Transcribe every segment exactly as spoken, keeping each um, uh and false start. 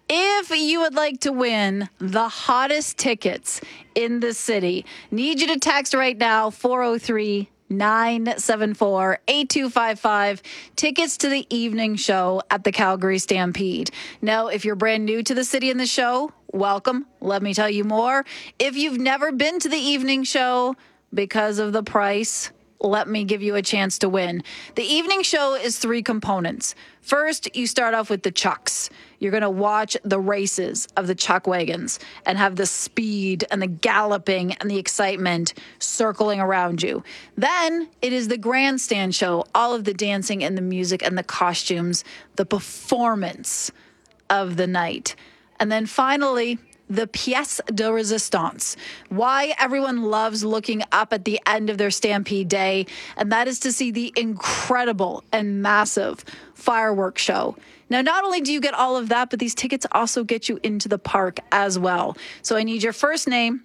If you would like to win the hottest tickets in the city, need you to text right now, four oh three, nine seven four, eight two five five. Tickets to the evening show at the Calgary Stampede. Now, if you're brand new to the city and the show, welcome. Let me tell you more. If you've never been to the evening show because of the price, let me give you a chance to win. The evening show is three components. First, you start off with the chucks. You're going to watch the races of the chuck wagons and have the speed and the galloping and the excitement circling around you. Then it is the grandstand show, all of the dancing and the music and the costumes, the performance of the night. And then finally, the pièce de résistance, why everyone loves looking up at the end of their Stampede Day, and that is to see the incredible and massive fireworks show. Now, not only do you get all of that, but these tickets also get you into the park as well. So I need your first name,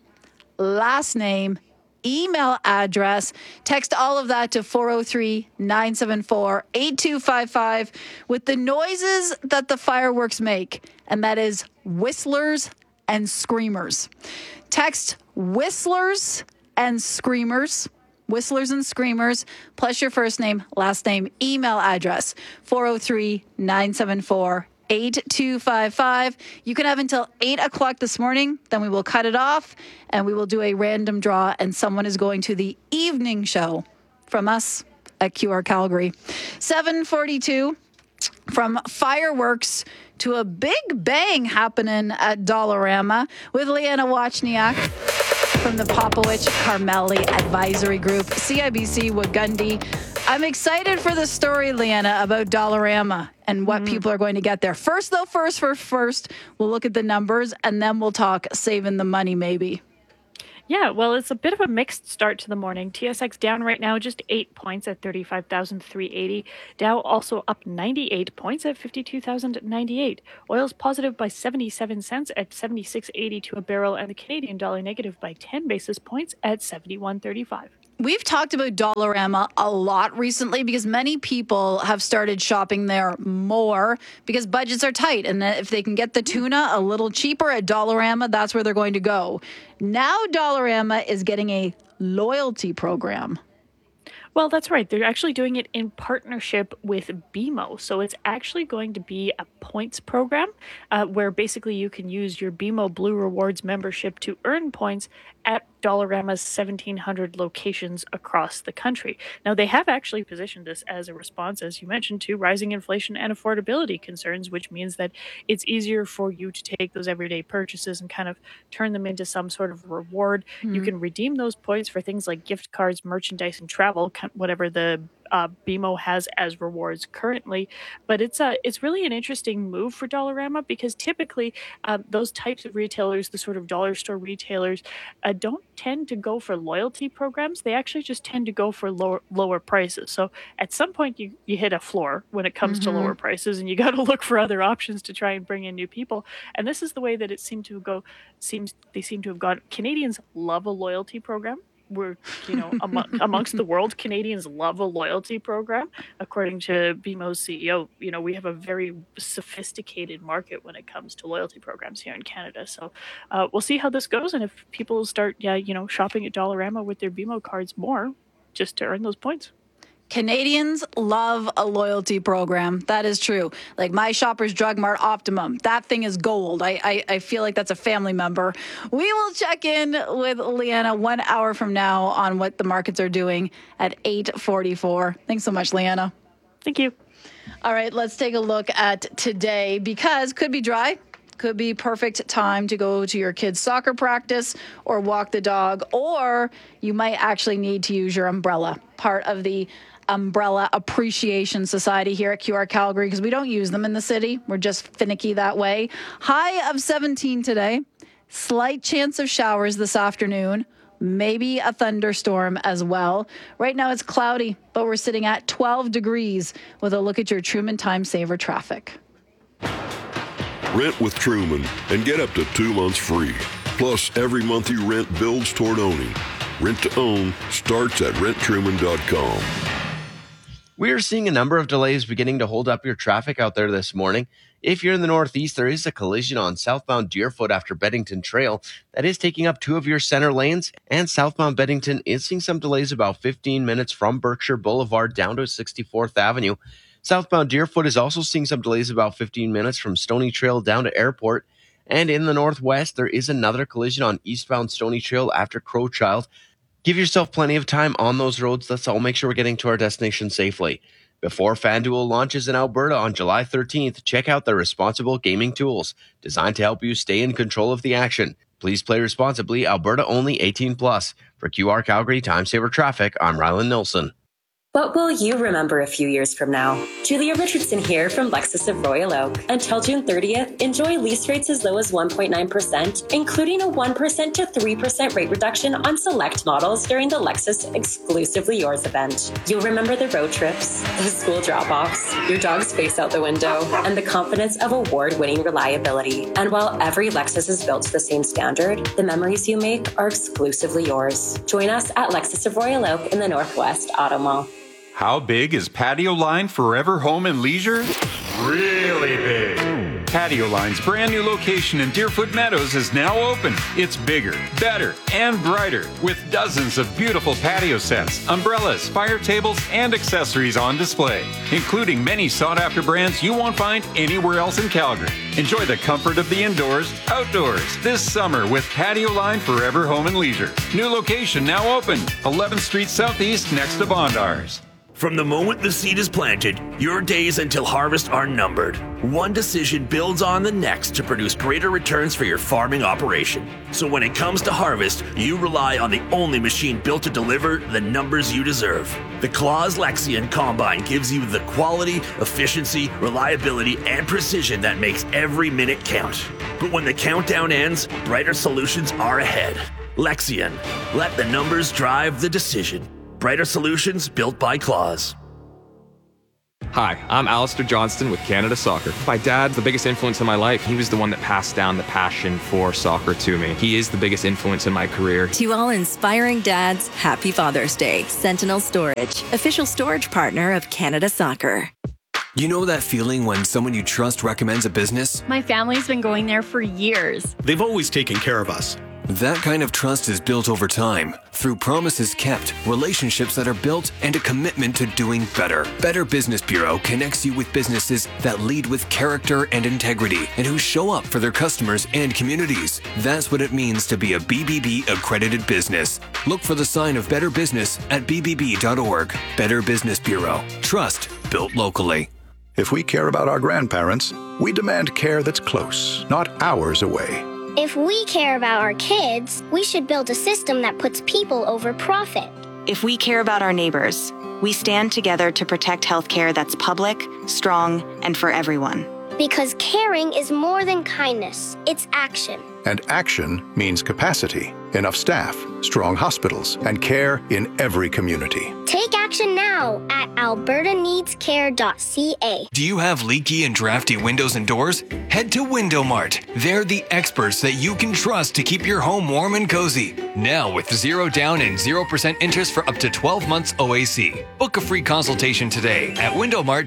last name, email address. Text all of that to four oh three, nine seven four, eight two five five with the noises that the fireworks make, and that is whistlers and screamers. Text whistlers and screamers, whistlers and screamers, plus your first name, last name, email address, four oh three, nine seven four, eight two five five. You can have until eight o'clock this morning, then we will cut it off and we will do a random draw, and someone is going to the evening show from us at Q R Calgary. seven forty-two, from fireworks to a big bang happening at Dollarama with Leanna Wachniak from the Popowich Carmeli Advisory Group, C I B C Wagundy. I'm excited for the story, Leanna, about Dollarama and what mm. people are going to get there. First, though, first, first, first, we'll look at the numbers and then we'll talk saving the money, maybe. Yeah, well, it's a bit of a mixed start to the morning. T S X down right now just eight points at thirty-five thousand three hundred eighty. Dow also up ninety-eight points at fifty-two thousand ninety-eight. Oil's positive by seventy-seven cents at seventy-six eighty-two a barrel, and the Canadian dollar negative by ten basis points at seventy-one thirty-five. We've talked about Dollarama a lot recently because many people have started shopping there more because budgets are tight. And if they can get the tuna a little cheaper at Dollarama, that's where they're going to go. Now Dollarama is getting a loyalty program. Well, that's right. They're actually doing it in partnership with B M O. So it's actually going to be a points program uh, where basically you can use your B M O Blue Rewards membership to earn points at Dollarama's seventeen hundred locations across the country. Now, they have actually positioned this as a response, as you mentioned, to rising inflation and affordability concerns, which means that it's easier for you to take those everyday purchases and kind of turn them into some sort of reward. Mm-hmm. You can redeem those points for things like gift cards, merchandise, and travel, whatever the uh, B M O has as rewards currently. But it's a, it's really an interesting move for Dollarama because typically uh, those types of retailers, the sort of dollar store retailers, uh, don't tend to go for loyalty programs. They actually just tend to go for lower lower prices. So at some point you, you hit a floor when it comes mm-hmm. to lower prices, and you got to look for other options to try and bring in new people. And this is the way that it seemed to go. Seems they seem to have gone. Canadians love a loyalty program. We're, you know, among, amongst the world, Canadians love a loyalty program. According to B M O's C E O, you know, we have a very sophisticated market when it comes to loyalty programs here in Canada. So uh, we'll see how this goes. And if people start, yeah, you know, shopping at Dollarama with their B M O cards more just to earn those points. Canadians love a loyalty program. That is true. Like my Shoppers Drug Mart Optimum, that thing is gold. I, I, I feel like that's a family member. We will check in with Leanna one hour from now on what the markets are doing at eight forty-four. Thanks so much, Leanna. Thank you. All right, let's take a look at today because could be dry. Could be perfect time to go to your kid's soccer practice or walk the dog, or you might actually need to use your umbrella, part of the Umbrella Appreciation Society here at Q R Calgary, because we don't use them in the city. We're just finicky that way. High of seventeen today. Slight chance of showers this afternoon. Maybe a thunderstorm as well. Right now it's cloudy, but we're sitting at twelve degrees with a look at your Truman Time Saver traffic. Rent with Truman and get up to two months free. Plus, every month you rent builds toward owning. Rent to own starts at rent truman dot com. We are seeing a number of delays beginning to hold up your traffic out there this morning. If you're in the Northeast, there is a collision on southbound Deerfoot after Beddington Trail that is taking up two of your center lanes, and southbound Beddington is seeing some delays about fifteen minutes from Berkshire Boulevard down to sixty-fourth Avenue. Southbound Deerfoot is also seeing some delays about fifteen minutes from Stony Trail down to Airport. And in the Northwest, there is another collision on eastbound Stony Trail after Crowchild. Give yourself plenty of time on those roads. Let's all make sure we're getting to our destination safely. Before FanDuel launches in Alberta on July thirteenth, check out their responsible gaming tools designed to help you stay in control of the action. Please play responsibly. Alberta only, eighteen plus. For Q R Calgary Time Saver Traffic, I'm Rylan Nilsson. What will you remember a few years from now? Julia Richardson here from Lexus of Royal Oak. Until June thirtieth, enjoy lease rates as low as one point nine percent, including a one percent to three percent rate reduction on select models during the Lexus Exclusively Yours event. You'll remember the road trips, the school drop-offs, your dog's face out the window, and the confidence of award-winning reliability. And while every Lexus is built to the same standard, the memories you make are exclusively yours. Join us at Lexus of Royal Oak in the Northwest Auto Mall. How big is Patio Line Forever Home and Leisure? Really big. Patio Line's brand new location in Deerfoot Meadows is now open. It's bigger, better, and brighter with dozens of beautiful patio sets, umbrellas, fire tables, and accessories on display, including many sought-after brands you won't find anywhere else in Calgary. Enjoy the comfort of the indoors, outdoors this summer with Patio Line Forever Home and Leisure. New location now open, eleventh Street Southeast next to Bondars. From the moment the seed is planted, your days until harvest are numbered. One decision builds on the next to produce greater returns for your farming operation. So when it comes to harvest, you rely on the only machine built to deliver the numbers you deserve. The Claas Lexion Combine gives you the quality, efficiency, reliability, and precision that makes every minute count. But when the countdown ends, brighter solutions are ahead. Lexion. Let the numbers drive the decision. Brighter solutions built by Claas. Hi, I'm Alistair Johnston with Canada Soccer. My dad's the biggest influence in my life. He was the one that passed down the passion for soccer to me. He is the biggest influence in my career. To all inspiring dads, happy Father's Day. Sentinel Storage, official storage partner of Canada Soccer. You know that feeling when someone you trust recommends a business? My family's been going there for years. They've always taken care of us. That kind of trust is built over time through promises kept, relationships that are built, and a commitment to doing better. Better Business Bureau connects you with businesses that lead with character and integrity and who show up for their customers and communities. That's what it means to be a B B B accredited business. Look for the sign of Better Business at b b b dot org. Better Business Bureau. Trust built locally. If we care about our grandparents, we demand care that's close, not hours away. If we care about our kids, we should build a system that puts people over profit. If we care about our neighbors, we stand together to protect healthcare that's public, strong, and for everyone. Because caring is more than kindness, it's action. And action means capacity, enough staff, strong hospitals, and care in every community. Take action now at alberta needs care dot c a. Do you have leaky and drafty windows and doors? Head to Window Mart. They're the experts that you can trust to keep your home warm and cozy. Now with zero down and zero percent interest for up to twelve months O A C. Book a free consultation today at window mart